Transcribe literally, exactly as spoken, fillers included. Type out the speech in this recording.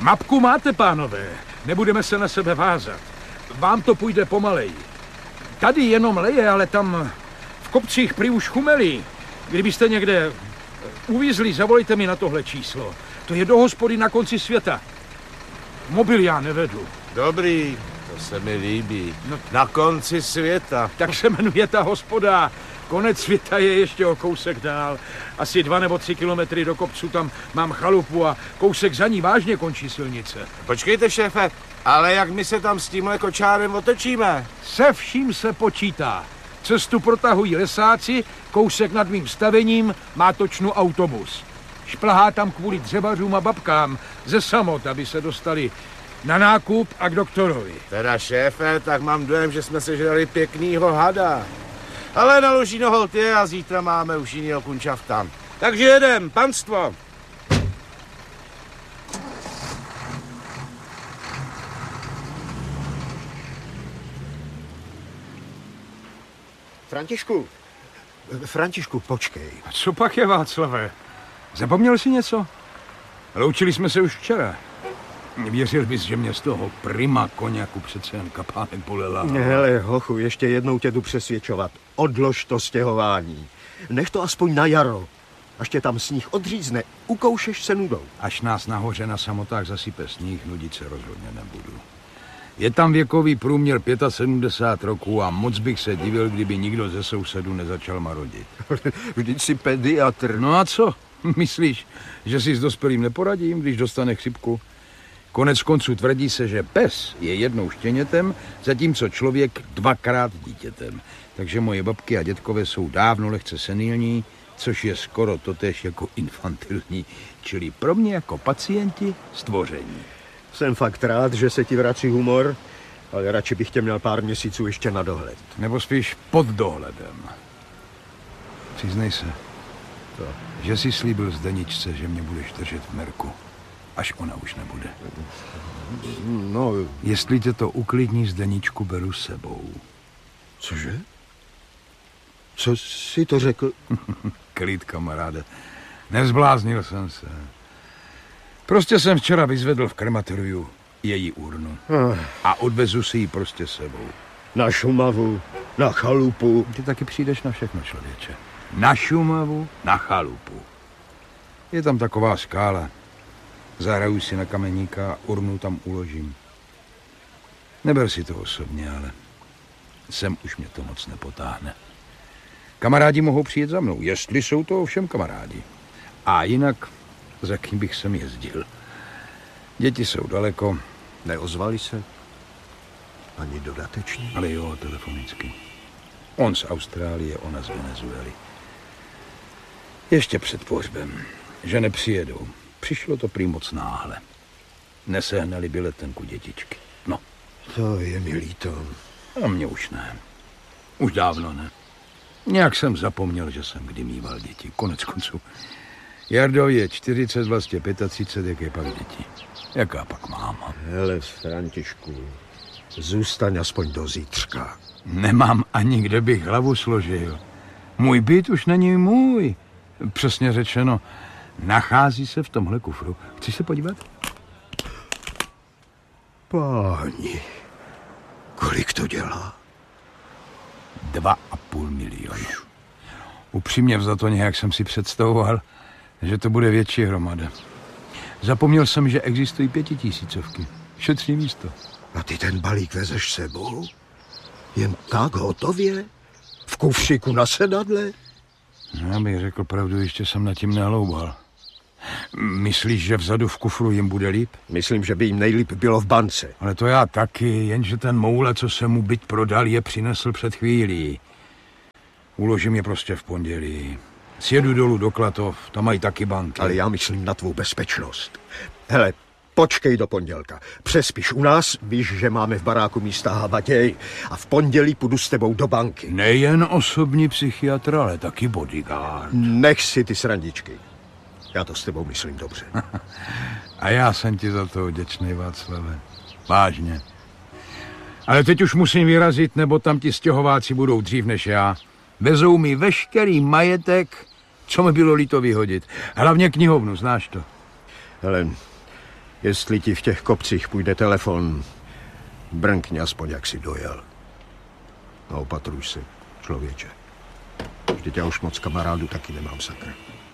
Mapku máte, pánové. Nebudeme se na sebe vázat. Vám to půjde pomaleji. Tady jenom leje, ale tam v kopcích prý už chumelí. Kdybyste někde uvízli, zavolejte mi na tohle číslo. To je do hospody na konci světa. Mobil já nevedu. Dobrý, to se mi líbí. No, na konci světa. Tak se jmenuje ta hospoda. Konec světa je ještě o kousek dál. Asi dva nebo tři kilometry do kopců tam mám chalupu a kousek za ní vážně končí silnice. Počkejte, šéfe, ale jak my se tam s tímhle kočárem otočíme? Se vším se počítá. Cestu protahují lesáci, kousek nad mým stavením má točnu autobus. Šplhá tam kvůli dřevařům a babkám ze samot, aby se dostali na nákup a k doktorovi. Teda šéfe, tak mám dojem, že jsme sežrali pěknýho hada. Ale na Lužino holt je a zítra máme už jinýho kunčafta. Takže jedem, panstvo. Františku, Františku, počkej. Co pak je, Václave? Zapomněl jsi něco? Loučili jsme se už včera. Věřil bys, že mě z toho prima koněku přece jen kapánek bolela. Hele, hochu, ještě jednou tě jdu přesvědčovat. Odlož to stěhování. Nech to aspoň na jaro. Až tě tam sníh odřízne, ukoušeš se nudou. Až nás nahoře na samotách zasype sníh, nudit se rozhodně nebudu. Je tam věkový průměr sedmdesát pět roků a moc bych se divil, kdyby nikdo ze sousedů nezačal marodit. Vždyť jsi pediatr. No a co? Myslíš, že si s dospělým neporadím, když dostane chřipku? Konec konců tvrdí se, že pes je jednou štěnětem, zatímco člověk dvakrát dítětem. Takže moje babky a dětkové jsou dávno lehce senilní, což je skoro totéž jako infantilní, čili pro mě jako pacienti stvoření. Jsem fakt rád, že se ti vrací humor, ale radši bych tě měl pár měsíců ještě na dohled. Nebo spíš pod dohledem. Přiznej se, to. že jsi slíbil Zdeničce, že mě budeš držet v merku, až ona už nebude. No... Jestli tě to uklidní, Zdeničku beru s sebou. Cože? Co jsi to řekl? Klid, kamaráde. Nezbláznil jsem se. Prostě jsem včera vyzvedl v krematoriu její urnu. A odvezu si ji prostě sebou. Na Šumavu, na chalupu. Ty taky přijdeš na všechno, člověče. Na Šumavu, na chalupu. Je tam taková skála. Zahraju si na kameníka a urnu tam uložím. Neber si to osobně, ale sem už mě to moc nepotáhne. Kamarádi mohou přijet za mnou, jestli jsou to ovšem kamarádi. A jinak, za kým bych sem jezdil. Děti jsou daleko. Neozvali se? Ani dodatečně? Ale jo, telefonicky. On z Austrálie, ona z Venezuely. Ještě před pohřbem, že nepřijedou. Přišlo to prý moc náhle. Nesehnali by letenku dětičky. No. To je mi líto. A mě už ne. Už dávno ne. Nějak jsem zapomněl, že jsem kdy mýval děti. Konec konců. Jardovi je čtyřicet, vlastně třicet pět, jak je pak děti. Jaká pak máma? Hele, Františku, zůstaň aspoň do zítřka. Nemám ani kde bych hlavu složil. Můj byt už není můj. Přesně řečeno, nachází se v tomhle kufru. Chceš se podívat? Páni, kolik to dělá? Dva a půl milionu. Upřímně vzato nějak jsem si představoval, že to bude větší hromada. Zapomněl jsem, že existují pětitisícovky. Šetří místo. A ty ten balík vezeš sebou? Jen tak hotově? V kufříku na sedadle? Já bych řekl pravdu, ještě jsem nad tím nehloubal. Myslíš, že vzadu v kufru jim bude líp? Myslím, že by jim nejlíp bylo v bance. Ale to já taky, jenže ten moule, co se mu byť prodal, je přinesl před chvílí. Uložím je prostě v pondělí. Sjedu dolů do Klatov, tam mají taky banky. Ale já myslím na tvou bezpečnost. Hele, počkej do pondělka. Přespíš u nás, víš, že máme v baráku místa havatěj a v pondělí půjdu s tebou do banky. Nejen osobní psychiatr, ale taky bodyguard. Nech si ty srandičky. Já to s tebou myslím dobře. A já jsem ti za to vděčný, Václave. Vážně. Ale teď už musím vyrazit, nebo tam ti stěhováci budou dřív než já. Vezou mi veškerý majetek, co mi bylo líto vyhodit. Hlavně knihovnu, znáš to. Hele, Jestli ti v těch kopcích půjde telefon, brnkni aspoň, jak si dojel. A opatruj se, člověče. Vždyť já už moc kamarádů taky nemám, sakra.